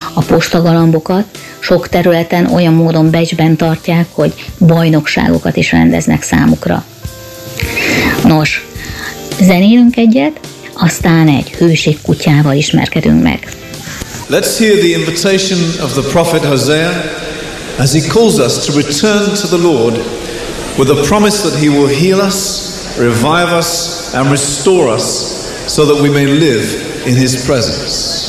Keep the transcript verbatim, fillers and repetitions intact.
A postagalambokat sok területen olyan módon becsben tartják, hogy bajnokságokat is rendeznek számukra. Nos, zenélünk egyet, aztán egy hőség kutyával ismerkedünk meg. Let's hear the invitation of the prophet Hosea as he calls us to return to the Lord with a promise that he will heal us, revive us and restore us so that we may live in his presence.